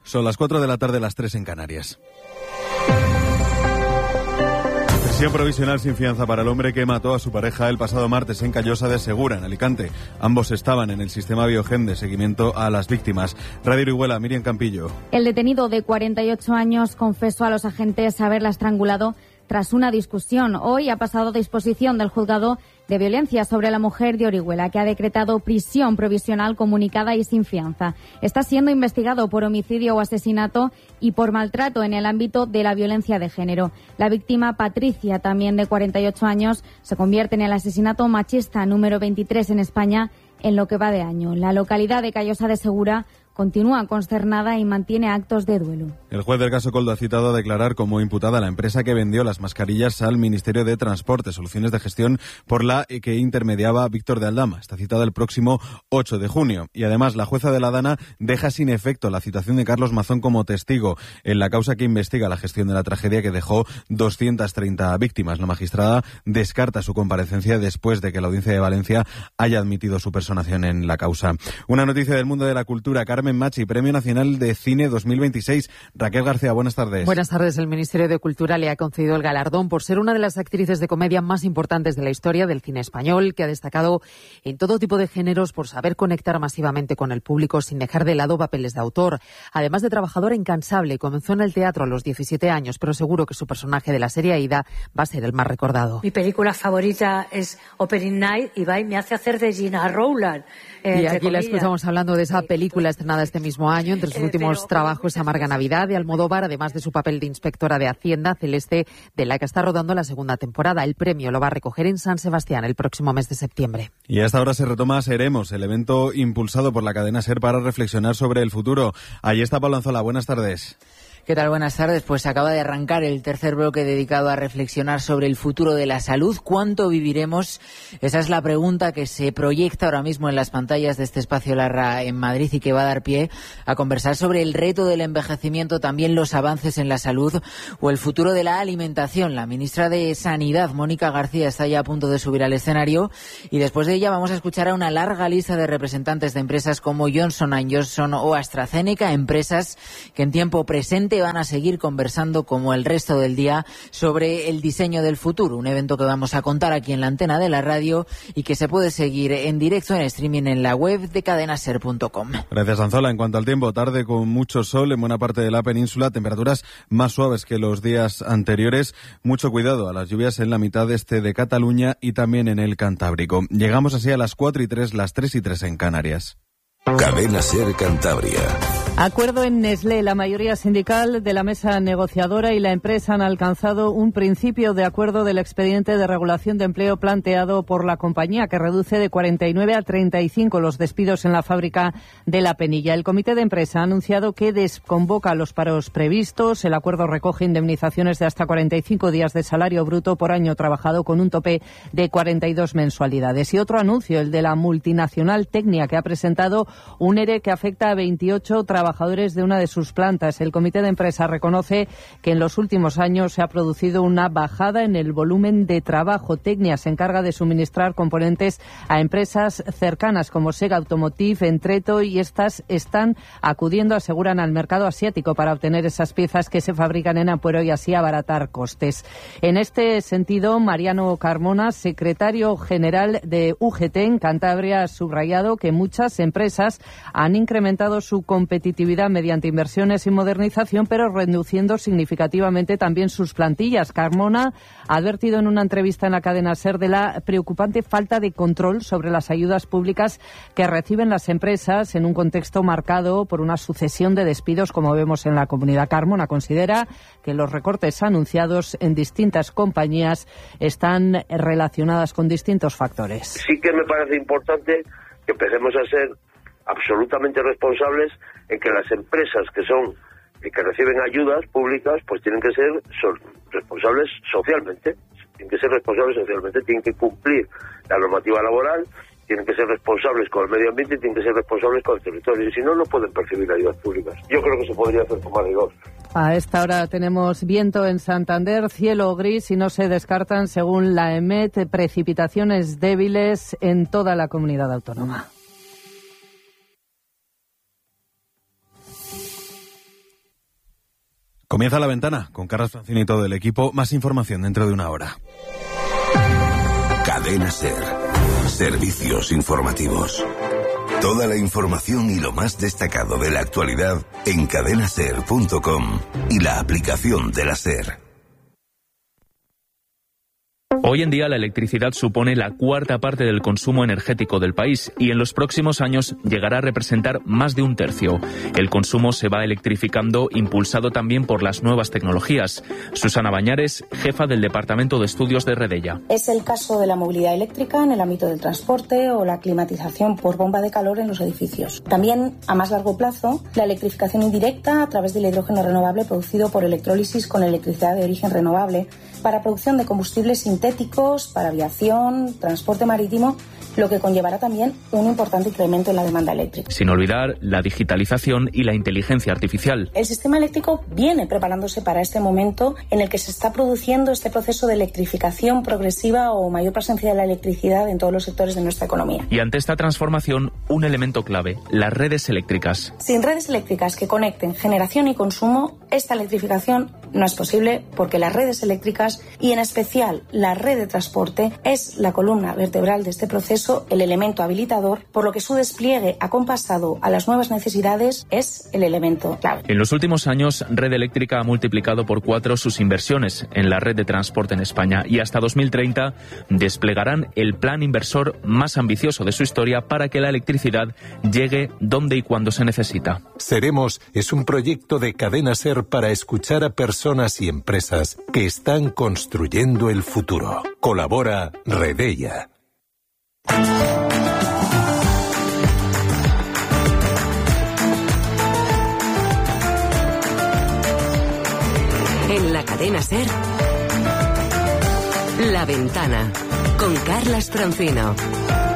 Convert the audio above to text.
Son las 4 de la tarde, las 3 en Canarias. Prisión provisional sin fianza para el hombre que mató a su pareja el pasado martes en Callosa de Segura, en Alicante. Ambos estaban en el sistema Biogen de seguimiento a las víctimas. Radio Orihuela, Miriam Campillo. El detenido de 48 años confesó a los agentes haberla estrangulado tras una discusión. Hoy ha pasado a disposición del juzgado de violencia sobre la mujer de Orihuela, que ha decretado prisión provisional comunicada y sin fianza. Está siendo investigado por homicidio o asesinato y por maltrato en el ámbito de la violencia de género. La víctima, Patricia, también de 48 años, se convierte en el asesinato machista número 23 en España en lo que va de año. La localidad de Callosa de Segura continúa consternada y mantiene actos de duelo. El juez del caso Koldo ha citado a declarar como imputada a la empresa que vendió las mascarillas al Ministerio de Transporte, Soluciones de Gestión, por la que intermediaba Víctor de Aldama. Está citada el próximo 8 de junio. Y además, la jueza de la Dana deja sin efecto la citación de Carlos Mazón como testigo en la causa que investiga la gestión de la tragedia que dejó 230 víctimas. La magistrada descarta su comparecencia después de que la Audiencia de Valencia haya admitido su personación en la causa. Una noticia del mundo de la cultura. Carmen Machi, Premio Nacional de Cine 2026. Raquel García, buenas tardes. Buenas tardes. El Ministerio de Cultura le ha concedido el galardón por ser una de las actrices de comedia más importantes de la historia del cine español, que ha destacado en todo tipo de géneros por saber conectar masivamente con el público sin dejar de lado papeles de autor. Además de trabajadora incansable, comenzó en el teatro a los 17 años, pero seguro que su personaje de la serie Aida va a ser el más recordado. Mi película favorita es Opening Night y me hace hacer de Gina Rowland. Y aquí la escuchamos hablando de esa película estrenada este mismo año. Entre sus últimos trabajos, Amarga Navidad de Almodóvar, además de su papel de inspectora de Hacienda, Celeste, de la que está rodando la segunda temporada. El premio lo va a recoger en San Sebastián el próximo mes de septiembre. Y a esta hora se retoma Seremos, el evento impulsado por la cadena SER para reflexionar sobre el futuro. Allí está Pablo Anzola. Buenas tardes. ¿Qué tal? Buenas tardes. Pues acaba de arrancar el tercer bloque dedicado a reflexionar sobre el futuro de la salud. ¿Cuánto viviremos? Esa es la pregunta que se proyecta ahora mismo en las pantallas de este espacio Larra en Madrid y que va a dar pie a conversar sobre el reto del envejecimiento, también los avances en la salud o el futuro de la alimentación. La ministra de Sanidad, Mónica García, está ya a punto de subir al escenario y después de ella vamos a escuchar a una larga lista de representantes de empresas como Johnson & Johnson o AstraZeneca, empresas que en tiempo presente van a seguir conversando como el resto del día sobre el diseño del futuro, un evento que vamos a contar aquí en la antena de la radio y que se puede seguir en directo en streaming en la web de cadenaser.com. Gracias, Anzola. En cuanto al tiempo, tarde con mucho sol en buena parte de la península, temperaturas más suaves que los días anteriores. Mucho cuidado a las lluvias en la mitad este de Cataluña y también en el Cantábrico. Llegamos así a las 4:03, las 3:03 en Canarias. Cadena SER Cantabria. Acuerdo en Nestlé. La mayoría sindical de la mesa negociadora y la empresa han alcanzado un principio de acuerdo del expediente de regulación de empleo planteado por la compañía, que reduce de 49 a 35 los despidos en la fábrica de La Penilla. El comité de empresa ha anunciado que desconvoca los paros previstos. El acuerdo recoge indemnizaciones de hasta 45 días de salario bruto por año trabajado, con un tope de 42 mensualidades. Y otro anuncio, el de la multinacional Tecnia, que ha presentado un ERE que afecta a 28 trabajadores de una de sus plantas. El comité de empresa reconoce que en los últimos años se ha producido una bajada en el volumen de trabajo. Tecnia se encarga de suministrar componentes a empresas cercanas como Sega Automotive, Entreto, y estas están acudiendo, aseguran, al mercado asiático para obtener esas piezas que se fabrican en Ampuero y así abaratar costes. En este sentido, Mariano Carmona, secretario general de UGT en Cantabria, ha subrayado que muchas empresas han incrementado su competitividad mediante inversiones y modernización, pero reduciendo significativamente también sus plantillas. Carmona ha advertido en una entrevista en la cadena SER de la preocupante falta de control sobre las ayudas públicas que reciben las empresas en un contexto marcado por una sucesión de despidos, como vemos en la comunidad. Carmona considera que los recortes anunciados en distintas compañías están relacionadas con distintos factores. Sí que me parece importante que empecemos a ser absolutamente responsables en que las empresas que reciben ayudas públicas pues tienen que ser responsables socialmente, tienen que cumplir la normativa laboral, tienen que ser responsables con el medio ambiente y tienen que ser responsables con el territorio, y si no, no pueden percibir ayudas públicas. Yo creo que se podría hacer con más rigor. A esta hora tenemos viento en Santander, cielo gris y no se descartan, según la EMET, precipitaciones débiles en toda la comunidad autónoma. Comienza La Ventana con Carlos Francini y todo el equipo. Más información dentro de una hora. Cadena SER. Servicios informativos. Toda la información y lo más destacado de la actualidad en cadenaser.com y la aplicación de la SER. Hoy en día la electricidad supone la cuarta parte del consumo energético del país y en los próximos años llegará a representar más de un tercio. El consumo se va electrificando, impulsado también por las nuevas tecnologías. Susana Bañares, jefa del Departamento de Estudios de Redella. Es el caso de la movilidad eléctrica en el ámbito del transporte o la climatización por bomba de calor en los edificios. También, a más largo plazo, la electrificación indirecta a través del hidrógeno renovable producido por electrólisis con electricidad de origen renovable para producción de combustibles sintéticos, para aviación, transporte marítimo, lo que conllevará también un importante incremento en la demanda eléctrica. Sin olvidar la digitalización y la inteligencia artificial. El sistema eléctrico viene preparándose para este momento en el que se está produciendo este proceso de electrificación progresiva o mayor presencia de la electricidad en todos los sectores de nuestra economía. Y ante esta transformación, un elemento clave, las redes eléctricas. Sin redes eléctricas que conecten generación y consumo, esta electrificación no es posible porque las redes eléctricas y en especial la red de transporte es la columna vertebral de este proceso, el elemento habilitador, por lo que su despliegue acompasado a las nuevas necesidades es el elemento clave. En los últimos años, Red Eléctrica ha multiplicado por 4 sus inversiones en la red de transporte en España y hasta 2030 desplegarán el plan inversor más ambicioso de su historia para que la electricidad llegue donde y cuando se necesita. Seremos es un proyecto de Cadena SER para escuchar a personas y empresas que están construyendo el futuro. Colabora Redella. En la Cadena SER, La Ventana, con Carlas Francino.